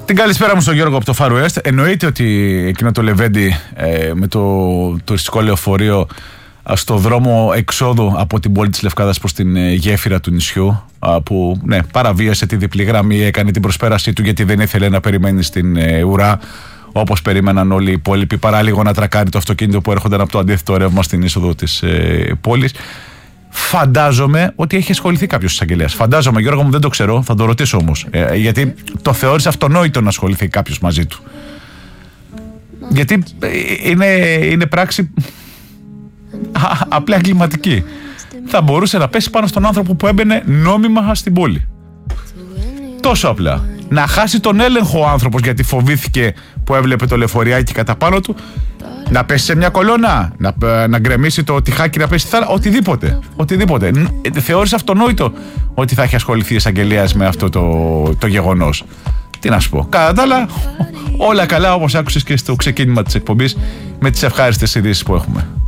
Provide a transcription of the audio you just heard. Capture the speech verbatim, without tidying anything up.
Την καλησπέρα μου στον Γιώργο από το Far West. Εννοείται ότι εκείνο το λεβέντι ε, με το τουριστικό λεωφορείο στο δρόμο εξόδου από την πόλη της Λευκάδας προς την ε, γέφυρα του νησιού, α, που ναι, παραβίασε τη διπλή γραμμή, έκανε την προσπέρασή του γιατί δεν ήθελε να περιμένει στην ε, ουρά όπως περίμεναν όλοι οι υπόλοιποι, παρά λίγο να τρακάρει το αυτοκίνητο που έρχονταν από το αντίθετο ρεύμα στην είσοδο της ε, πόλης. Φαντάζομαι ότι έχει ασχοληθεί κάποιος εισαγγελέας. Φαντάζομαι, Γιώργο μου, δεν το ξέρω, θα το ρωτήσω όμως. Ε, γιατί το θεώρησε αυτονόητο να ασχοληθεί κάποιος μαζί του. Γιατί είναι, είναι πράξη α, απλά εγκληματική. Θα μπορούσε να πέσει πάνω στον άνθρωπο που έμπαινε νόμιμα στην πόλη. Τόσο απλά. Να χάσει τον έλεγχο ο άνθρωπος γιατί φοβήθηκε που έβλεπε το λεωφοριάκι κατά πάνω του, να πέσει σε μια κολόνα, να, να γκρεμίσει το τυχάκι, να πέσει στη θάλασσα, οτιδήποτε. οτιδήποτε. Θεώρησε αυτονόητο ότι θα έχει ασχοληθεί η εισαγγελέας με αυτό το, το γεγονός. Τι να σου πω. Κατά τα άλλα, όλα καλά, όπως άκουσες και στο ξεκίνημα της εκπομπής, με τις ευχάριστες ειδήσεις που έχουμε.